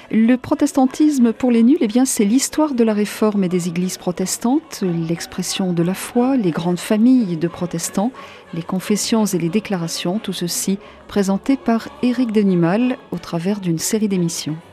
Le protestantisme pour les nuls, c'est l'histoire de la réforme et des églises protestantes, l'expression de la foi, les grandes familles de protestants, les confessions et les déclarations, tout ceci présenté par Éric Denimal au travers d'une série d'émissions.